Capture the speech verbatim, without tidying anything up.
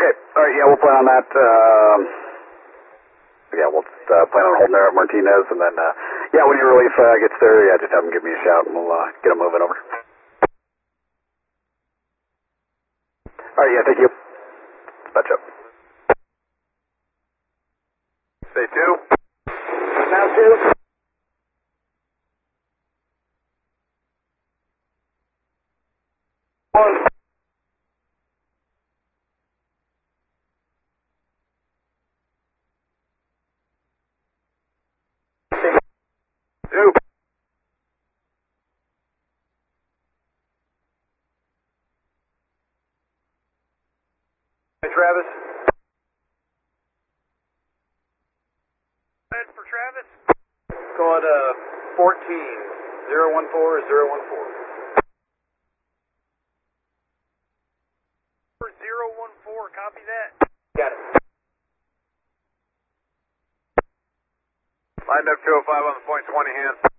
Okay, alright, yeah, we'll plan on that. Um, yeah, we'll uh, plan on holding there at Martinez, and then, uh, yeah, when your relief uh, gets there, yeah, just have them give me a shout, and we'll uh, get them moving over. Alright, yeah, thank you. Dispatch up. Say two. Now two. One. Two. Hey, Travis. Head for Travis. Code uh, fourteen zero one four zero one four. zero one four, copy that. Got it. Lined up two oh five on the point twenty hands.